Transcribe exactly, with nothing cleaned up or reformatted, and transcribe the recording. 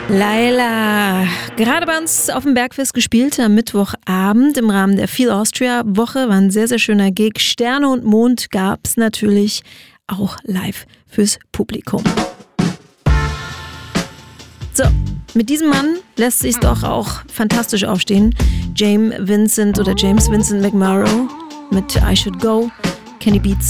Laila, gerade bei uns auf dem Bergfest gespielt am Mittwochabend im Rahmen der Feel Austria Woche, war ein sehr, sehr schöner Gig. Sterne und Mond gab's natürlich auch live fürs Publikum. So, mit diesem Mann lässt sich's doch auch fantastisch aufstehen. James Vincent oder James Vincent McMorrow mit I Should Go, Kenny Beats.